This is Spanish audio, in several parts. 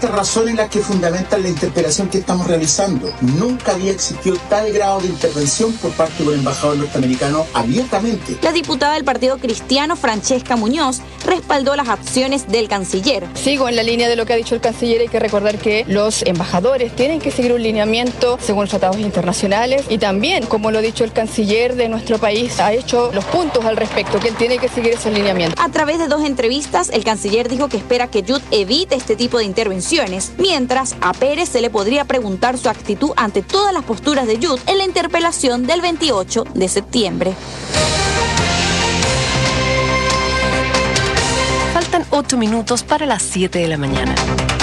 estas razones las que fundamentan la interpelación que estamos realizando. Nunca había existido tal grado de intervención por parte del embajador norteamericano abiertamente. La diputada del Partido Cristiano, Francesca Muñoz, respaldó las acciones del canciller. Sigo en la línea de lo que ha dicho el canciller. Hay que recordar que los embajadores tienen que seguir un lineamiento según los tratados internacionales y también, como lo ha dicho el canciller de nuestro país, ha hecho los puntos al respecto, que él tiene que seguir esos lineamientos. A través de 2 entrevistas, el canciller dijo que espera que Yut evite este tipo de intervenciones, mientras a Pérez se le podría preguntar su actitud ante todas las posturas de Yut en la interpelación del 28 de septiembre. Faltan 8 minutos para las 7 de la mañana.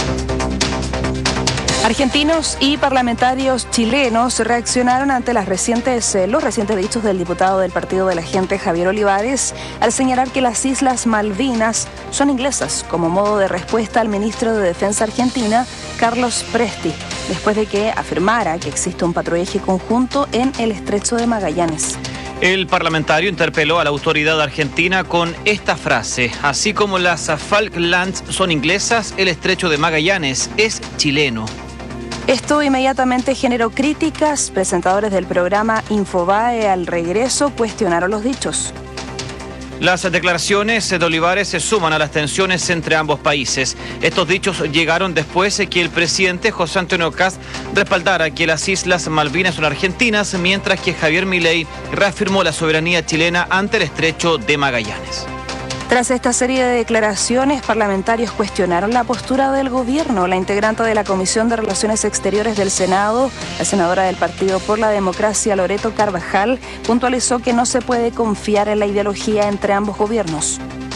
Argentinos y parlamentarios chilenos reaccionaron ante los recientes dichos del diputado del Partido de la Gente, Javier Olivares, al señalar que las Islas Malvinas son inglesas, como modo de respuesta al ministro de Defensa argentina, Carlos Presti, después de que afirmara que existe un patrullaje conjunto en el Estrecho de Magallanes. El parlamentario interpeló a la autoridad argentina con esta frase: así como las Falklands son inglesas, el Estrecho de Magallanes es chileno. Esto inmediatamente generó críticas. Presentadores del programa Infobae al regreso cuestionaron los dichos. Las declaraciones de Olivares se suman a las tensiones entre ambos países. Estos dichos llegaron después de que el presidente José Antonio Kast respaldara que las Islas Malvinas son argentinas, mientras que Javier Milei reafirmó la soberanía chilena ante el Estrecho de Magallanes. Tras esta serie de declaraciones, parlamentarios cuestionaron la postura del gobierno. La integrante de la Comisión de Relaciones Exteriores del Senado, la senadora del Partido por la Democracia, Loreto Carvajal, puntualizó que no se puede confiar en la ideología entre ambos gobiernos.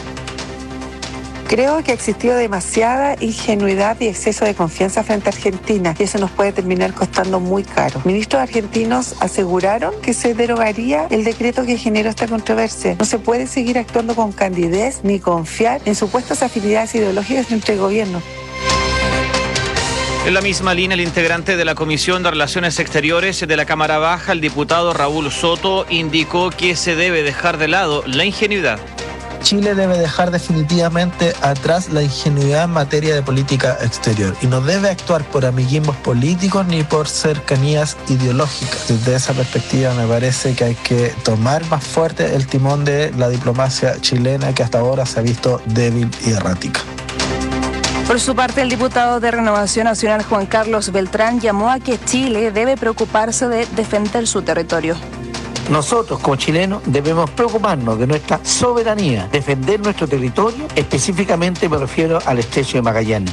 Creo que ha existido demasiada ingenuidad y exceso de confianza frente a Argentina y eso nos puede terminar costando muy caro. Ministros argentinos aseguraron que se derogaría el decreto que generó esta controversia. No se puede seguir actuando con candidez ni confiar en supuestas afinidades ideológicas entre gobiernos. En la misma línea, el integrante de la Comisión de Relaciones Exteriores de la Cámara Baja, el diputado Raúl Soto, indicó que se debe dejar de lado la ingenuidad. Chile debe dejar definitivamente atrás la ingenuidad en materia de política exterior y no debe actuar por amiguismos políticos ni por cercanías ideológicas. Desde esa perspectiva me parece que hay que tomar más fuerte el timón de la diplomacia chilena, que hasta ahora se ha visto débil y errática. Por su parte, el diputado de Renovación Nacional, Juan Carlos Beltrán, llamó a que Chile debe preocuparse de defender su territorio. Nosotros, como chilenos, debemos preocuparnos de nuestra soberanía, defender nuestro territorio, específicamente me refiero al Estrecho de Magallanes.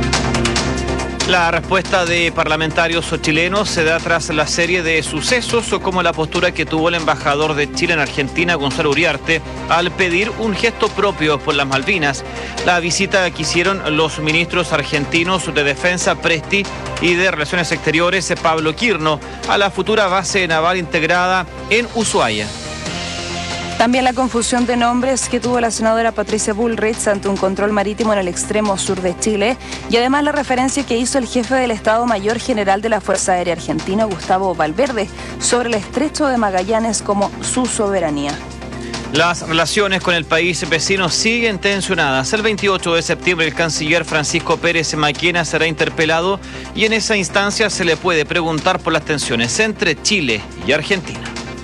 La respuesta de parlamentarios chilenos se da tras la serie de sucesos, como la postura que tuvo el embajador de Chile en Argentina, Gonzalo Uriarte, al pedir un gesto propio por las Malvinas. La visita que hicieron los ministros argentinos de Defensa, Presti, y de Relaciones Exteriores, Pablo Quirno, a la futura base naval integrada en Ushuaia. También la confusión de nombres que tuvo la senadora Patricia Bullrich ante un control marítimo en el extremo sur de Chile, y además la referencia que hizo el jefe del Estado Mayor General de la Fuerza Aérea Argentina, Gustavo Valverde, sobre el Estrecho de Magallanes como su soberanía. Las relaciones con el país vecino siguen tensionadas. El 28 de septiembre el canciller Francisco Pérez Maquena será interpelado y en esa instancia se le puede preguntar por las tensiones entre Chile y Argentina.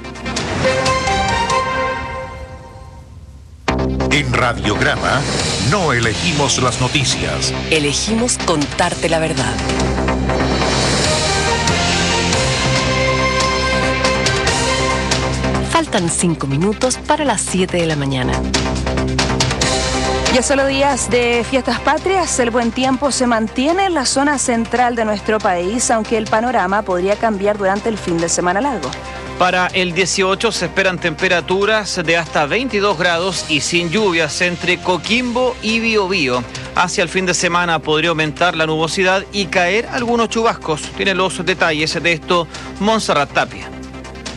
En Radiograma no elegimos las noticias. Elegimos contarte la verdad. Faltan 5 minutos para las 7 de la mañana. Ya solo días de fiestas patrias, el buen tiempo se mantiene en la zona central de nuestro país, aunque el panorama podría cambiar durante el fin de semana largo. Para el 18 se esperan temperaturas de hasta 22 grados y sin lluvias entre Coquimbo y Biobío. Hacia el fin de semana podría aumentar la nubosidad y caer algunos chubascos. Tiene los detalles de esto Montserrat Tapia.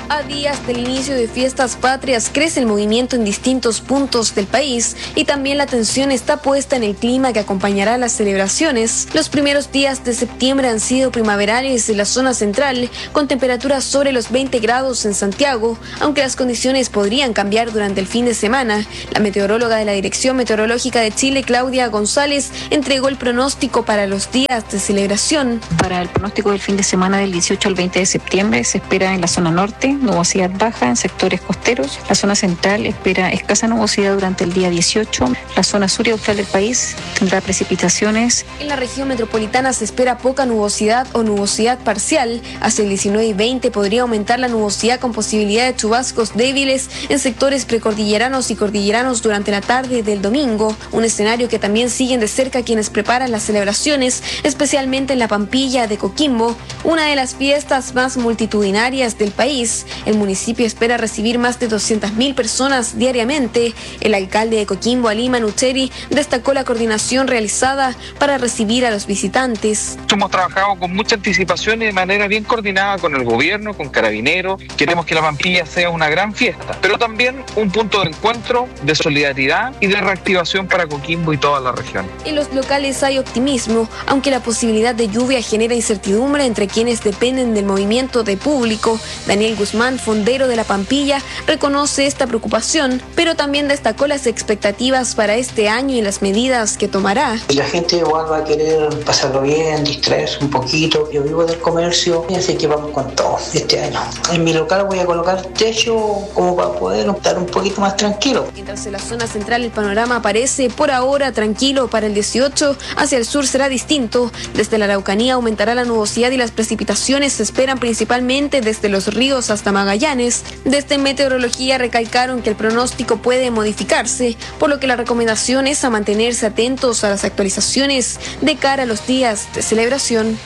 A días del inicio de fiestas patrias crece el movimiento en distintos puntos del país y también la atención está puesta en el clima que acompañará las celebraciones. Los primeros días de septiembre han sido primaverales en la zona central, con temperaturas sobre los 20 grados en Santiago, aunque las condiciones podrían cambiar durante el fin de semana. La meteoróloga de la Dirección Meteorológica de Chile, Claudia González, entregó el pronóstico para los días de celebración. Para el pronóstico del fin de semana del 18 al 20 de septiembre se espera en la zona norte nubosidad baja en sectores costeros. La zona central espera escasa nubosidad durante el día 18. La zona sur y austral del país tendrá precipitaciones. En la región metropolitana se espera poca nubosidad o nubosidad parcial. Hacia el 19 y 20 podría aumentar la nubosidad con posibilidad de chubascos débiles en sectores precordilleranos y cordilleranos durante la tarde del domingo. Un escenario que también siguen de cerca quienes preparan las celebraciones, especialmente en la Pampilla de Coquimbo, una de las fiestas más multitudinarias del país. El municipio espera recibir más de 200.000 personas diariamente. El alcalde de Coquimbo, Ali Manucheri, destacó la coordinación realizada para recibir a los visitantes. Hemos trabajado con mucha anticipación y de manera bien coordinada con el gobierno, con Carabineros. Queremos que la Pampilla sea una gran fiesta, pero también un punto de encuentro, de solidaridad y de reactivación para Coquimbo y toda la región. En los locales hay optimismo, aunque la posibilidad de lluvia genera incertidumbre entre quienes dependen del movimiento de público. Daniel Guzmán, fondero de la Pampilla, reconoce esta preocupación, pero también destacó las expectativas para este año y las medidas que tomará. La gente igual va a querer pasarlo bien, distraerse un poquito. Yo vivo del comercio, así que vamos con todo este año. En mi local voy a colocar techo como para poder estar un poquito más tranquilo. Mientras en la zona central el panorama parece por ahora tranquilo para el 18, hacia el sur será distinto. Desde la Araucanía aumentará la nubosidad y las precipitaciones se esperan principalmente desde los ríos hasta Magallanes. Desde Meteorología recalcaron que el pronóstico puede modificarse, por lo que la recomendación es a mantenerse atentos a las actualizaciones de cara a los días de celebración.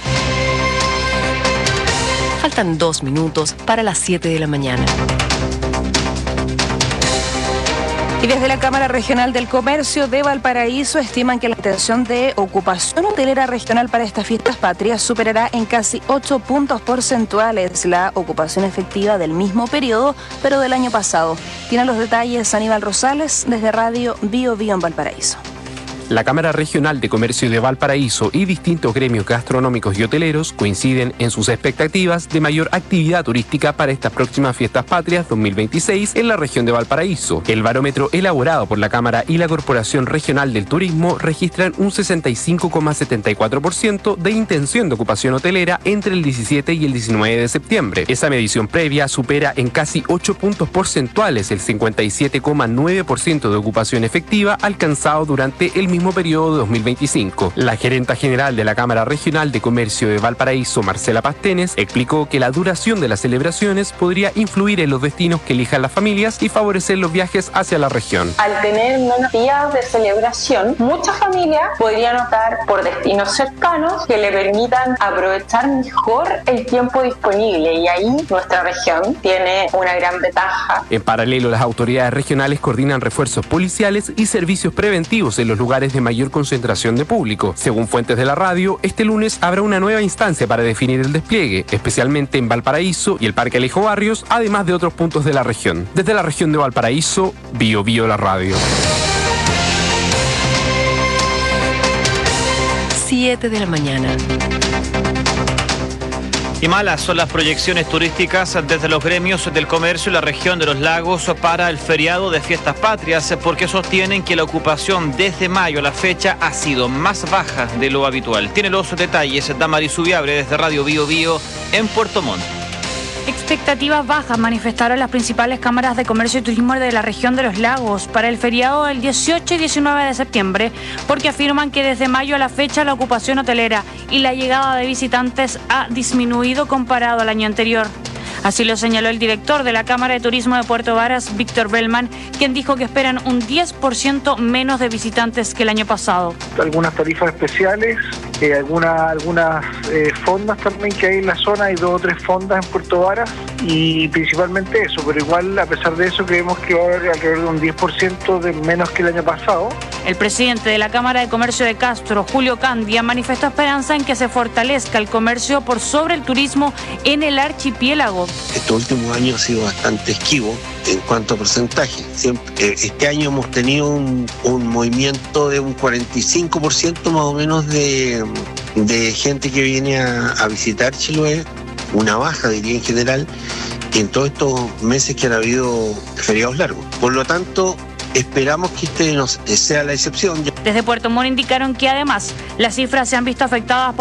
Faltan 2 minutos para las 7 de la mañana. Y desde la Cámara Regional del Comercio de Valparaíso estiman que la intención de ocupación hotelera regional para estas fiestas patrias superará en casi 8 puntos porcentuales la ocupación efectiva del mismo periodo, pero del año pasado. Tiene los detalles Aníbal Rosales desde Radio Bio Bio en Valparaíso. La Cámara Regional de Comercio de Valparaíso y distintos gremios gastronómicos y hoteleros coinciden en sus expectativas de mayor actividad turística para estas próximas fiestas patrias 2026 en la región de Valparaíso. El barómetro elaborado por la Cámara y la Corporación Regional del Turismo registran un 65,74% de intención de ocupación hotelera entre el 17 y el 19 de septiembre. Esa medición previa supera en casi 8 puntos porcentuales el 57,9% de ocupación efectiva alcanzado durante el mismo periodo de 2025. La gerenta general de la Cámara Regional de Comercio de Valparaíso, Marcela Pastenes, explicó que la duración de las celebraciones podría influir en los destinos que elijan las familias y favorecer los viajes hacia la región. Al tener menos días de celebración, muchas familias podrían optar por destinos cercanos que le permitan aprovechar mejor el tiempo disponible, y ahí nuestra región tiene una gran ventaja. En paralelo, las autoridades regionales coordinan refuerzos policiales y servicios preventivos en los lugares de mayor concentración de público. Según fuentes de la radio, este lunes habrá una nueva instancia para definir el despliegue, especialmente en Valparaíso y el Parque Alejo Barrios, además de otros puntos de la región. Desde la región de Valparaíso, Bio Bio la radio. 7 de la mañana. Y malas son las proyecciones turísticas desde los gremios del comercio y la región de los lagos para el feriado de fiestas patrias, porque sostienen que la ocupación desde mayo a la fecha ha sido más baja de lo habitual. Tiene los detalles Damaris Ubiabre desde Radio Bio Bio en Puerto Montt. Expectativas bajas manifestaron las principales cámaras de comercio y turismo de la región de los lagos para el feriado del 18 y 19 de septiembre, porque afirman que desde mayo a la fecha la ocupación hotelera y la llegada de visitantes ha disminuido comparado al año anterior. Así lo señaló el director de la Cámara de Turismo de Puerto Varas, Víctor Bellman, quien dijo que esperan un 10% menos de visitantes que el año pasado. Algunas tarifas especiales, algunas fondas también que hay en la zona, hay 2 o 3 fondas en Puerto Varas y principalmente eso, pero igual a pesar de eso creemos que va a haber alrededor de un 10% de menos que el año pasado. El presidente de la Cámara de Comercio de Castro, Julio Candia, manifestó esperanza en que se fortalezca el comercio por sobre el turismo en el archipiélago. Estos últimos años ha sido bastante esquivo en cuanto a porcentaje. Este año hemos tenido un movimiento de un 45% más o menos de gente que viene a visitar Chiloé, una baja diría en general, en todos estos meses que han habido feriados largos. Por lo tanto, esperamos que este no sea la excepción. Desde Puerto Montt indicaron que además las cifras se han visto afectadas